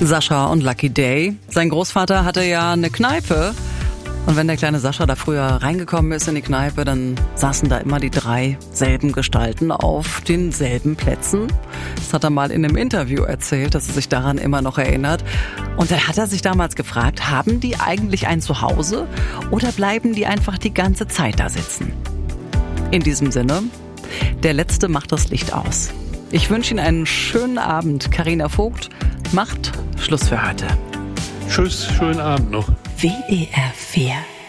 Sascha und Lucky Day. Sein Großvater hatte ja eine Kneipe. Und wenn der kleine Sascha da früher reingekommen ist in die Kneipe, dann saßen da immer die 3 selben Gestalten auf denselben Plätzen. Das hat er mal in einem Interview erzählt, dass er sich daran immer noch erinnert. Und dann hat er sich damals gefragt, haben die eigentlich ein Zuhause oder bleiben die einfach die ganze Zeit da sitzen? In diesem Sinne, der Letzte macht das Licht aus. Ich wünsche Ihnen einen schönen Abend. Carina Vogt macht Schluss für heute. Tschüss, schönen Abend noch. WDR 4